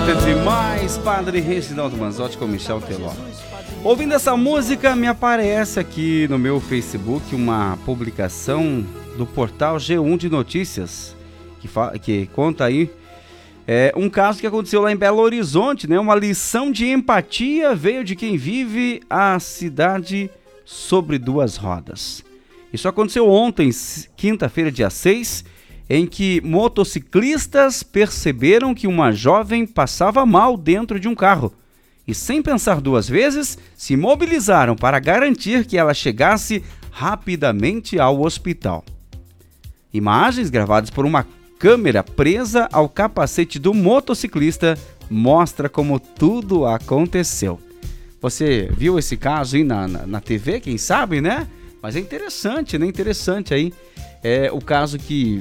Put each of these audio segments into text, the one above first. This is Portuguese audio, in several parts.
demais, Padre Reginaldo Manzotti com Michel Teló. Ouvindo essa música, me aparece aqui no meu Facebook uma publicação do portal G1 de Notícias, que conta aí um caso que aconteceu lá em Belo Horizonte, né? Uma lição de empatia veio de quem vive a cidade sobre duas rodas. Isso aconteceu ontem, quinta-feira, dia 6, em que motociclistas perceberam que uma jovem passava mal dentro de um carro e, sem pensar duas vezes, se mobilizaram para garantir que ela chegasse rapidamente ao hospital. Imagens gravadas por uma câmera presa ao capacete do motociclista mostra como tudo aconteceu. Você viu esse caso aí na TV, quem sabe, né? Mas é interessante, né? Interessante aí. O caso que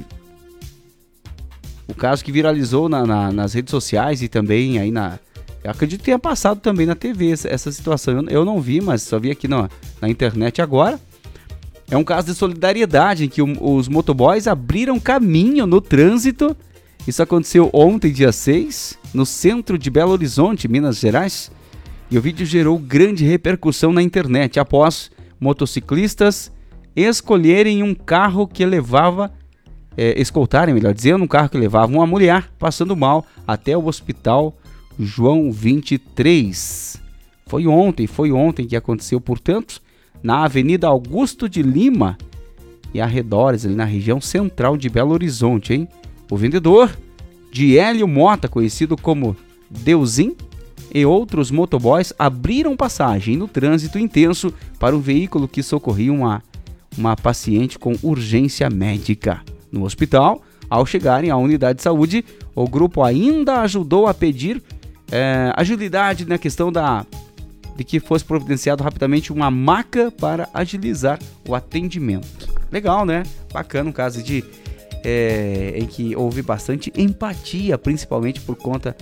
viralizou nas redes sociais e também aí eu acredito que tenha passado também na TV essa situação. Eu não vi, mas só vi aqui na internet agora. É um caso de solidariedade em que os motoboys abriram caminho no trânsito. Isso aconteceu ontem, dia 6, no centro de Belo Horizonte, Minas Gerais. E o vídeo gerou grande repercussão na internet após motociclistas escolherem um carro que levava... escoltarem, melhor dizendo, um carro que levava uma mulher passando mal até o hospital João 23. Foi ontem que aconteceu, portanto, na Avenida Augusto de Lima e arredores, ali na região central de Belo Horizonte, hein? O vendedor, Diélio Mota, conhecido como Deusim, e outros motoboys abriram passagem no trânsito intenso para um veículo que socorria uma paciente com urgência médica. No hospital, ao chegarem à unidade de saúde, o grupo ainda ajudou a pedir agilidade na questão de que fosse providenciado rapidamente uma maca para agilizar o atendimento. Legal, né? Bacana, um caso em que houve bastante empatia, principalmente por conta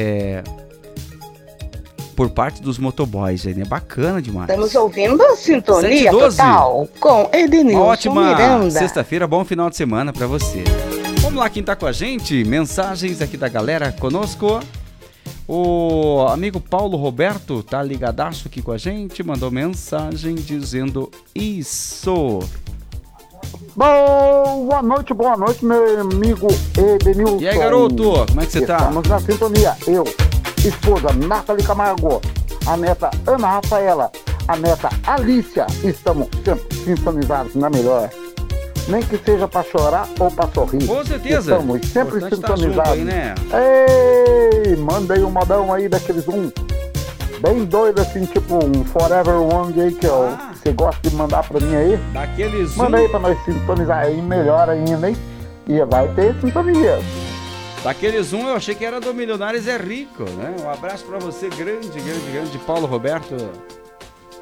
por parte dos motoboys, né? Bacana demais. Estamos ouvindo a Sintonia Total com Edenilson Ótima Miranda. Sexta-feira, bom final de semana pra você. Vamos lá, quem tá com a gente? Mensagens aqui da galera conosco. O amigo Paulo Roberto tá ligadaço aqui com a gente, mandou mensagem dizendo isso. Boa noite, meu amigo Edenilson. E aí, garoto, como é que você tá? Estamos na sintonia, eu, esposa Nathalie Camargo, a neta Ana Rafaela, a neta Alicia, estamos sempre sintonizados na melhor. Nem que seja pra chorar ou pra sorrir. Com certeza. Estamos sempre sintonizados. Tá aí, né? Ei, manda aí um modão aí daqueles bem doido assim, tipo um Forever One aí que você gosta de mandar pra mim aí. Daqueles Manda aí pra nós sintonizar aí, melhor ainda, hein? E vai ter sintonia. Daqueles eu achei que era do Milionários é Rico, né? Um abraço pra você, grande, Paulo Roberto.